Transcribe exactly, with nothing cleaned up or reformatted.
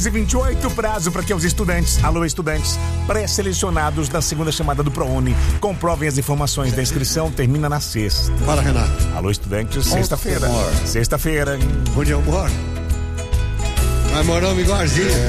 seis e vinte e oito, prazo para que os estudantes, alô estudantes, pré-selecionados da segunda chamada do ProUni, comprovem as informações da inscrição, termina na sexta. Fala, Renato. Alô estudantes, sexta-feira. Onde Sexta-feira. Onde eu moro? Nós moramos igualzinho.